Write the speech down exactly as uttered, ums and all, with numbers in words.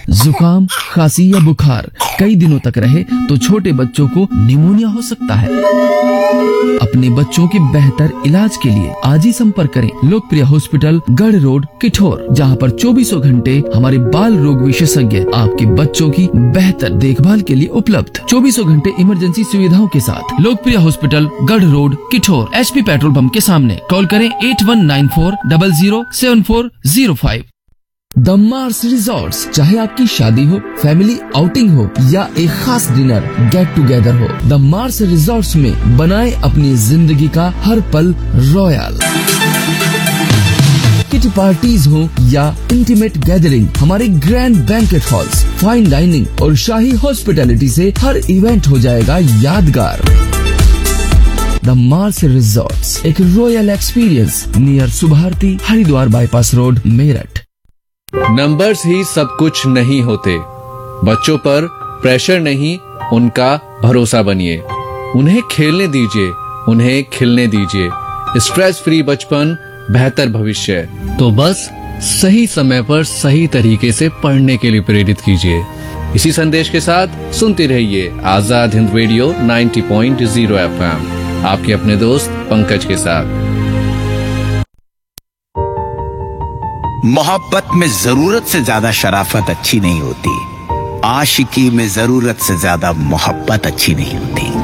जुकाम, खांसी या बुखार कई दिनों तक रहे तो छोटे बच्चों को निमोनिया हो सकता है। अपने बच्चों के बेहतर इलाज के लिए आज ही संपर्क करें लोकप्रिय हॉस्पिटल, गढ़ रोड, किठौर, जहां पर चौबीसों घंटे हमारे बाल रोग विशेषज्ञ आपके बच्चों की बेहतर देखभाल के लिए उपलब्ध। चौबीसों घंटे इमरजेंसी सुविधाओं के साथ लोकप्रिय हॉस्पिटल, गढ़ road, Kithore, HP petrol pump के सामने। कॉल करें eight one nine four double zero seven four zero five. The Mars resorts, चाहे आपकी शादी हो, फैमिली आउटिंग हो या एक खास डिनर गेट टुगेदर हो, द मार्स रिजॉर्ट्स में बनाए अपनी जिंदगी का हर पल रॉयल। किटी पार्टीज हो या इंटीमेट गैदरिंग, हमारे grand banquet halls, fine dining और शाही हॉस्पिटैलिटी से हर इवेंट हो जाएगा यादगार। द मार्स रिजॉर्ट्स, एक royal experience near Subharti, Haridwar bypass road, Meerut. Numbers ही सब कुछ नहीं होते। बच्चों पर प्रेशर नहीं, उनका भरोसा बनिए। उन्हें खेलने दीजिए, उन्हें खिलने दीजिए। स्ट्रेस फ्री बचपन, बेहतर भविष्य। तो बस सही समय पर सही तरीके से पढ़ने के लिए प्रेरित कीजिए। इसी संदेश के साथ सुनते रहिए Azad Hind radio ninety point zero FM, आपके अपने दोस्त पंकज के साथ। मोहब्बत में जरूरत से ज्यादा शराफत अच्छी नहीं होती। आशिकी में जरूरत से ज्यादा मोहब्बत अच्छी नहीं होती।